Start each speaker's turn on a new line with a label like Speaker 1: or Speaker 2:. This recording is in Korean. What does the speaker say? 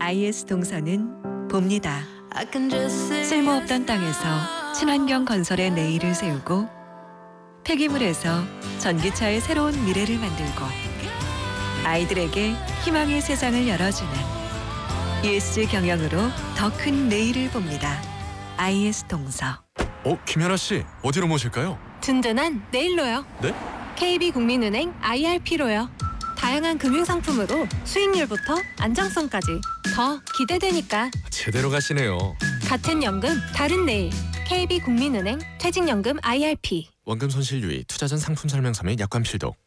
Speaker 1: IS 동서는 봅니다. 쓸모없던 땅에서 친환경 건설의 내일을 세우고 폐기물에서 전기차의 새로운 미래를 만들고 아이들에게 희망의 세상을 열어주는 ESG 경영으로 더 큰 내일을 봅니다. IS 동서.
Speaker 2: 김연아 씨, 어디로 모실까요?
Speaker 3: 든든한 내일로요.
Speaker 2: 네?
Speaker 3: KB국민은행 IRP로요. 다양한 금융상품으로 수익률부터 안정성까지 더 기대되니까.
Speaker 2: 제대로 가시네요.
Speaker 3: 같은 연금, 다른 내일. KB국민은행 퇴직연금 IRP.
Speaker 2: 원금 손실 유의, 투자 전 상품 설명서 및 약관 필독.